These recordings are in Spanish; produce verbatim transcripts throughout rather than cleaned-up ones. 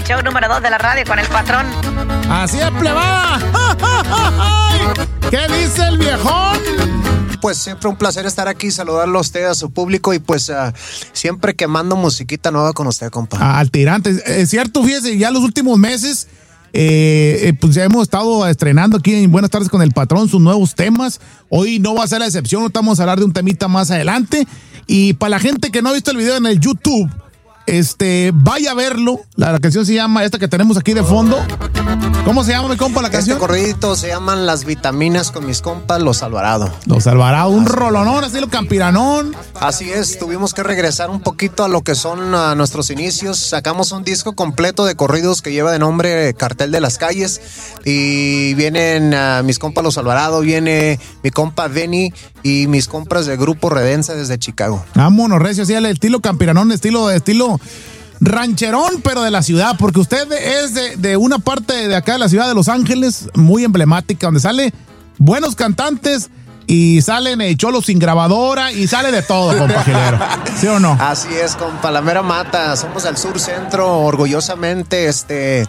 show número dos de la radio con el patrón. Así es, plebada. ¿Qué dice el viejón? Pues siempre un placer estar aquí, saludarlo a usted, a su público y pues uh, siempre quemando musiquita nueva con usted, compa. Ah, al tirante. Es cierto, fíjese, ya los últimos meses eh, eh, pues ya hemos estado estrenando aquí en Buenas Tardes con el Patrón sus nuevos temas. Hoy no va a ser la excepción, estamos a hablar de un temita más adelante. Y para la gente que no ha visto el video en el YouTube, este, vaya a verlo. La, la canción se llama, esta que tenemos aquí de fondo. ¿Cómo se llama, mi compa, la canción? Este corridito se llaman Las Vitaminas con mis compas, Los Alvarado. Los Alvarado, un así rolonón, estilo campiranón. Así es, tuvimos que regresar un poquito a lo que son uh, nuestros inicios. Sacamos un disco completo de corridos que lleva de nombre Cartel de las Calles. Y vienen uh, mis compas Los Alvarado, viene mi compa Benny y mis compas de Grupo Redensa desde Chicago. Vámonos, recio, sí, el estilo campiranón, estilo, estilo rancherón, pero de la ciudad, porque usted es de, de una parte de acá de la ciudad de Los Ángeles, muy emblemática, donde sale buenos cantantes y salen eh, cholos sin grabadora y sale de todo, compa Gilero. ¿Sí o no? Así es, compa, la mera mata. Somos del sur centro, orgullosamente, este,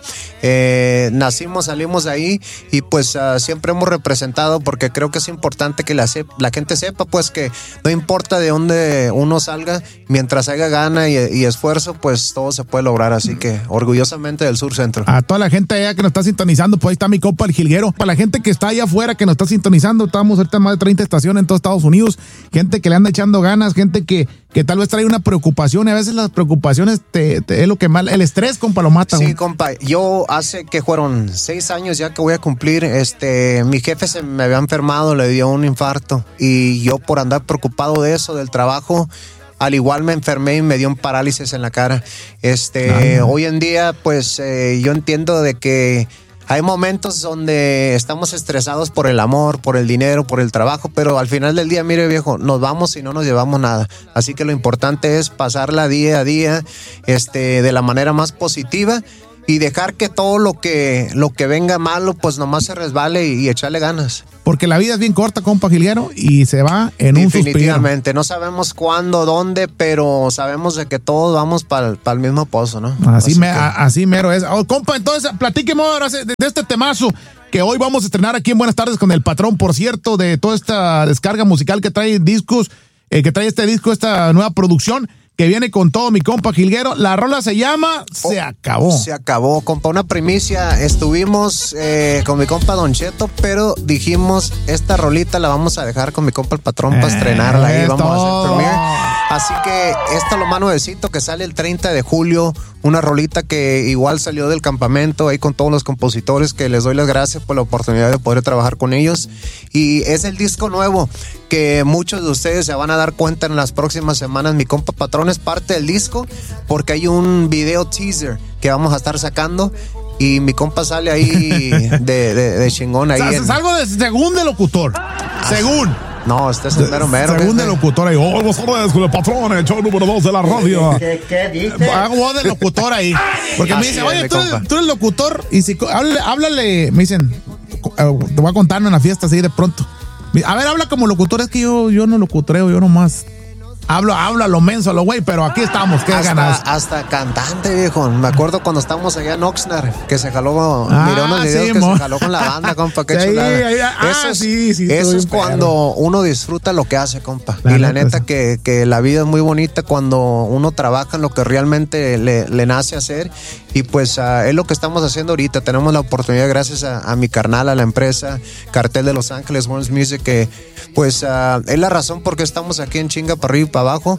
eh, nacimos, salimos de ahí y pues uh, siempre hemos representado porque creo que es importante que la, la gente sepa pues que no importa de dónde uno salga, mientras haya gana y, y esfuerzo, pues todo se puede lograr. Así que orgullosamente del sur centro. A toda la gente allá que nos está sintonizando, pues ahí está mi compa el Jilguero. Para la gente que está allá afuera que nos está sintonizando, estamos ahorita más de treinta estaciones en todos Estados Unidos, gente que le anda echando ganas, gente que, que tal vez trae una preocupación y a veces las preocupaciones te, te, es lo que mal, el estrés, compa, lo mata. Sí, compa, yo hace que fueron seis años ya que voy a cumplir, este, mi jefe se me había enfermado, le dio un infarto y yo por andar preocupado de eso, del trabajo, al igual me enfermé y me dio un parálisis en la cara. Este, ah, hoy en día, pues eh, yo entiendo de que hay momentos donde estamos estresados por el amor, por el dinero, por el trabajo, pero al final del día, mire viejo, nos vamos y no nos llevamos nada. Así que lo importante es pasarla día a día, este, de la manera más positiva y dejar que todo lo que, lo que venga malo, pues nomás se resbale y, y echarle ganas. Porque la vida es bien corta, compa Gilguero, y se va en un suspiro. Definitivamente, no sabemos cuándo, dónde, pero sabemos de que todos vamos para el mismo pozo, ¿no? Así, así, me, que... así mero es. Oh, compa, entonces, platíqueme ahora de, de este temazo que hoy vamos a estrenar aquí en Buenas Tardes con el Patrón, por cierto, de toda esta descarga musical que trae discos, eh, que trae este disco, esta nueva producción, que viene con todo mi compa Jilguero. La rola se llama Se oh, Acabó. Se acabó, compa. Una primicia. Estuvimos eh, con mi compa Don Cheto, pero dijimos, esta rolita la vamos a dejar con mi compa el Patrón para eh, estrenarla. Ahí vamos a hacer premiere. Así que esto lo más nuevecito que sale el treinta de julio. Una rolita que igual salió del campamento ahí con todos los compositores, que les doy las gracias por la oportunidad de poder trabajar con ellos. Y es el disco nuevo que muchos de ustedes se van a dar cuenta en las próximas semanas. Mi compa Patrón es parte del disco porque hay un video teaser que vamos a estar sacando y mi compa sale ahí de, de, de chingón ahí. O sea, en... Salgo de según de locutor. Ah, según. No, este es el mero mero. Según de locutor ahí. Oh, vos sabés con el Patrón, el show número dos de la radio. ¿Qué, qué dice? Hago voz de locutor ahí. Porque me dicen, oye, tú eres, tú eres locutor. Y si háblale, háblale, me dicen, te voy a contar en la fiesta así de pronto. A ver, habla como locutor. Es que yo, yo no locutreo, yo nomás hablo, hablo a lo menso, a lo güey, pero aquí estamos, ¿qué hasta, ganas? Hasta cantante, viejo. Me acuerdo cuando estábamos allá en Oxnard, que se jaló, ah, miró unos videos sí, que mo. se jaló con la banda, compa, qué sí, chulada. Ahí, ah, eso es, sí, sí, eso es cuando perro. uno disfruta lo que hace, compa. La y la neta, neta que, que la vida es muy bonita cuando uno trabaja en lo que realmente le, le nace hacer. Y pues uh, es lo que estamos haciendo ahorita. Tenemos la oportunidad, gracias a, a mi carnal, a la empresa Cartel de Los Ángeles, World Music, que pues uh, es la razón por qué estamos aquí en chinga para arriba y para abajo.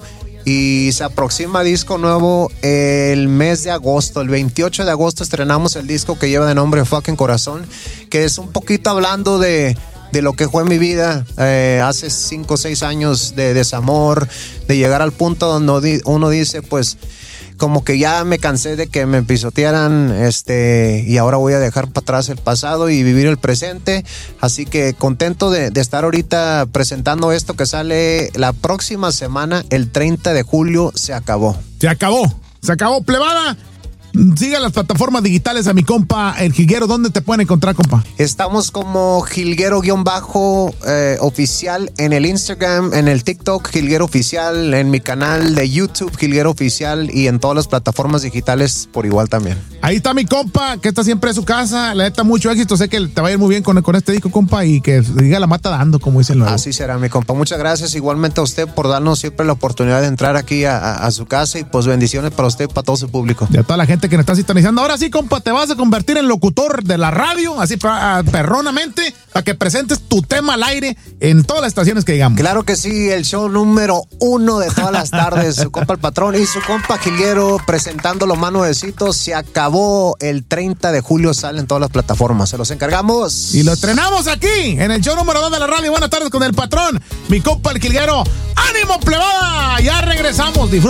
Y se aproxima disco nuevo el mes de agosto. El veintiocho de agosto estrenamos el disco que lleva de nombre Fucking Corazón, que es un poquito hablando de, de lo que fue mi vida eh, hace cinco o seis años de desamor, de llegar al punto donde uno dice, pues, como que ya me cansé de que me pisotearan, este, y ahora voy a dejar para atrás el pasado y vivir el presente. Así que contento de, de estar ahorita presentando esto que sale la próxima semana, el treinta de julio. Se acabó. Se acabó. Se acabó, plebada. Siga las plataformas digitales a mi compa el Jilguero. ¿Dónde te pueden encontrar, compa? Estamos como Jilguero-bajo eh, oficial en el Instagram, en el TikTok Jilguero Oficial, en mi canal de YouTube Jilguero Oficial y en todas las plataformas digitales por igual también. Ahí está mi compa, que está siempre en su casa. La neta, mucho éxito. Sé que te va a ir muy bien con, con este disco, compa, y que diga la mata dando, como dice el nuevo. Así será, mi compa. Muchas gracias igualmente a usted por darnos siempre la oportunidad de entrar aquí a, a, a su casa, y pues bendiciones para usted y para todo su público. Y a toda la gente que nos está sintonizando. Ahora sí, compa, te vas a convertir en locutor de la radio, así perronamente, para que presentes tu tema al aire en todas las estaciones que digamos. Claro que sí, el show número uno de todas las tardes. Su compa el patrón y su compa Jilguero presentando los más nuevecitos. Se acabó el treinta de julio, sale en todas las plataformas. Se los encargamos. Y lo estrenamos aquí, en el show número dos de la radio. Buenas tardes con el patrón, mi compa el Jilguero. ¡Ánimo, plebada! Ya regresamos. Disfruta.